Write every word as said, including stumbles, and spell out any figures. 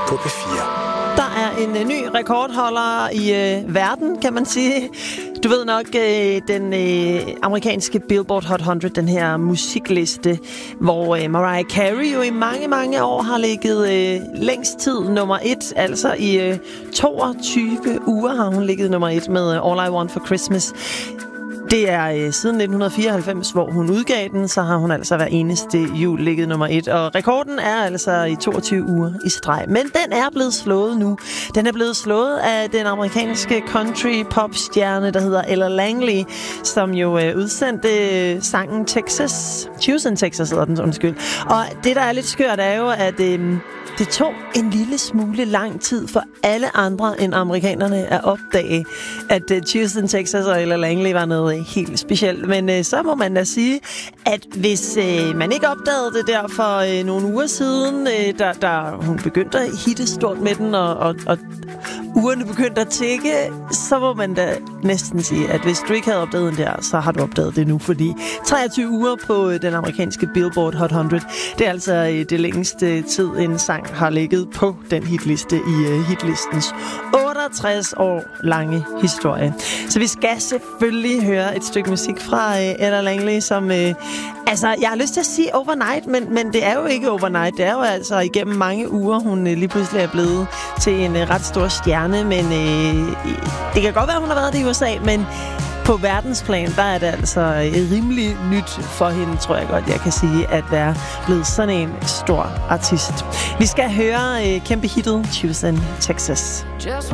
på P fire. Der er en uh, ny rekordholder i uh, verden, kan man sige. Du ved nok, uh, den uh, amerikanske Billboard Hot hundrede, den her musikliste, hvor uh, Mariah Carey jo i mange, mange år har ligget uh, længst tid nummer et. Altså i uh, toogtyve uger har hun ligget nummer et med uh, All I Want for Christmas. Det er øh, siden nitten fireoghalvfems, hvor hun udgav den, så har hun altså hver eneste jul ligget nummer et. Og rekorden er altså i toogtyve uger i streg. Men den er blevet slået nu. Den er blevet slået af den amerikanske country-pop-stjerne, der hedder Ella Langley, som jo øh, udsendte øh, sangen Texas. Houston, Texas hedder den, undskyld. Og det, der er lidt skørt, er jo, at øh, det tog en lille smule lang tid for alle andre end amerikanerne at opdage, at øh, Houston, Texas og Ella Langley var noget helt specielt. Men øh, så må man da sige, at hvis øh, man ikke opdagede det der for øh, nogle uger siden, øh, der, der hun begyndte at hitte stort med den, og, og, og ugerne begyndte at tikke, så må man da næsten sige, at hvis du ikke havde opdaget den der, så har du opdaget det nu, fordi treogtyve uger på øh, den amerikanske Billboard Hot hundrede, det er altså øh, det længste tid, en sang har ligget på den hitliste i øh, hitlistens otteogtres år lange historie. Så vi skal selvfølgelig høre et stykke musik fra øh, Ella Langley, som øh, altså, jeg har lyst til at sige overnight, men, men det er jo ikke overnight. Det er jo altså igennem mange uger, hun øh, lige pludselig er blevet til en øh, ret stor stjerne, men øh, det kan godt være, hun har været det i U S A, men på verdensplan, der er det altså rimelig nyt for hende, tror jeg godt, jeg kan sige, at være blevet sådan en stor artist. Vi skal høre øh, kæmpe hittet Houston, Texas.